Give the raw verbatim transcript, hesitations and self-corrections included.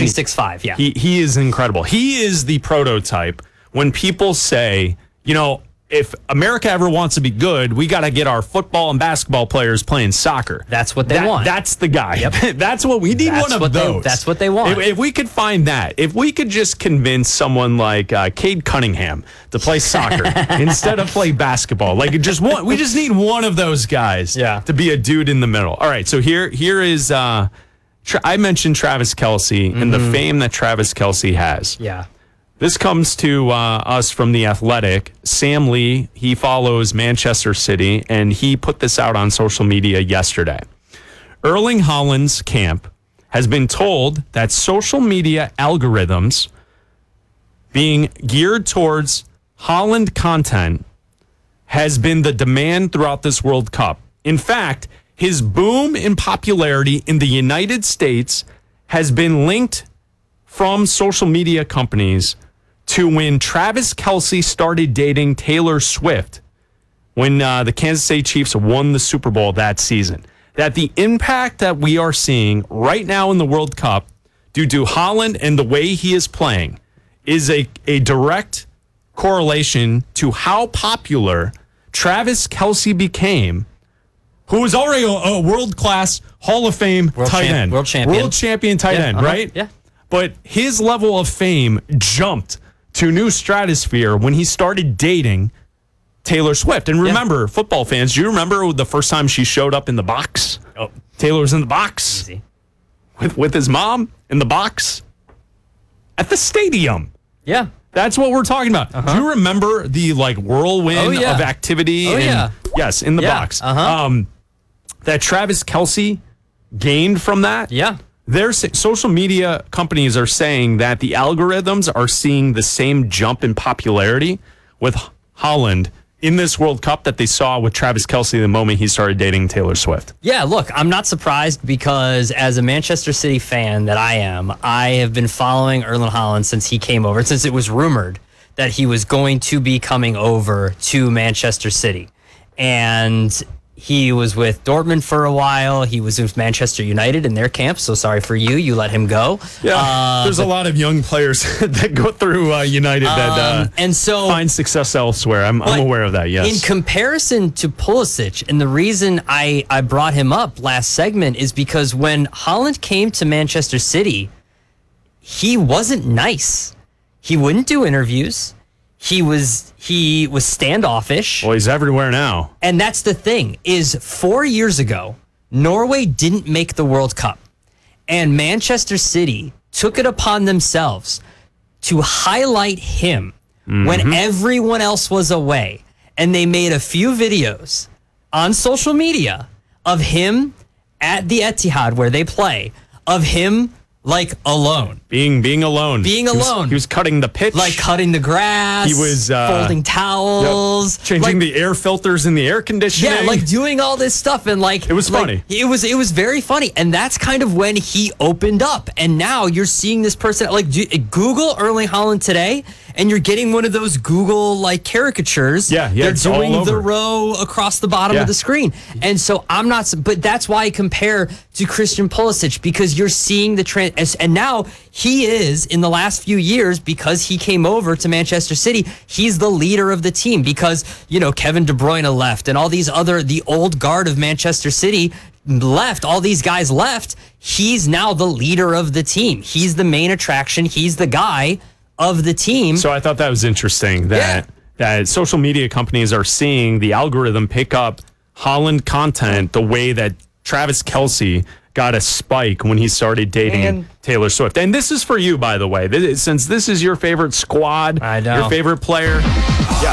he's six five, yeah. He, he is incredible. He is the prototype when people say, you know, if America ever wants to be good, we got to get our football and basketball players playing soccer. That's what they that, want. That's the guy. Yep. That's what we need. That's one of what those. They, that's what they want. If, if we could find that, if we could just convince someone like uh, Cade Cunningham to play soccer instead of play basketball, like just one, we just need one of those guys yeah. to be a dude in the middle. All right, so here here is. Uh, tra- I mentioned Travis Kelce mm-hmm. and the fame that Travis Kelce has. Yeah. This comes to uh, us from The Athletic. Sam Lee, he follows Manchester City, and he put this out on social media yesterday. Erling Haaland's camp has been told that social media algorithms being geared towards Haaland content has been the demand throughout this World Cup. In fact, his boom in popularity in the United States has been linked from social media companies to when Travis Kelce started dating Taylor Swift when uh, the Kansas City Chiefs won the Super Bowl that season. That the impact that we are seeing right now in the World Cup due to Haaland and the way he is playing is a, a direct correlation to how popular Travis Kelce became, who is already a, a world-class Hall of Fame world tight champ, end. World champion. World champion tight yeah, end, uh-huh, right? Yeah. But his level of fame jumped to new stratosphere when he started dating Taylor Swift. And remember, yeah. football fans, do you remember the first time she showed up in the box? Oh. Taylor was in the box. Easy. With, with his mom in the box at the stadium. Yeah. That's what we're talking about. Uh-huh. Do you remember the like whirlwind oh, yeah. of activity? Oh, and, yeah. Yes, in the yeah. box. Uh-huh. Um, that Travis Kelce gained from that? Yeah. Their social media companies are saying that the algorithms are seeing the same jump in popularity with Haaland in this World Cup that they saw with Travis Kelce the moment he started dating Taylor Swift. Yeah, look, I'm not surprised because as a Manchester City fan that I am, I have been following Erling Haaland since he came over, since it was rumored that he was going to be coming over to Manchester City. And he was with Dortmund for a while. He was with Manchester United in their camp. So sorry for you. You let him go. Yeah, uh, there's but, a lot of young players that go through uh, United um, that uh, and so, find success elsewhere. I'm, I'm aware of that, yes. In comparison to Pulisic, and the reason I, I brought him up last segment is because when Haaland came to Manchester City, he wasn't nice. He wouldn't do interviews. He was he was standoffish. Well, he's everywhere now. And that's the thing, is four years ago, Norway didn't make the World Cup. And Manchester City took it upon themselves to highlight him mm-hmm. when everyone else was away. And they made a few videos on social media of him at the Etihad where they play, of him like alone. Being being alone. Being he alone. Was, he was cutting the pitch. Like cutting the grass. He was uh, folding towels. Yep. Changing like, the air filters in the air conditioning. Yeah, like doing all this stuff. And like it was like, funny. It was it was very funny. And that's kind of when he opened up. And now you're seeing this person, like do, Google Erling Haaland today, and you're getting one of those Google like caricatures. Yeah, yeah. They're it's doing all over. the row across the bottom yeah. of the screen. And so I'm not, but that's why I compare to Christian Pulisic, because you're seeing the trend. And now he is, in the last few years, because he came over to Manchester City, he's the leader of the team because, you know, Kevin De Bruyne left and all these other, the old guard of Manchester City left, all these guys left. He's now the leader of the team. He's the main attraction. He's the guy of the team. So I thought that was interesting that, yeah. that social media companies are seeing the algorithm pick up Haaland content the way that Travis Kelce got a spike when he started dating Man. Taylor Swift. And this is for you, by the way. This, since this is your favorite squad, I know. your favorite player. Yeah,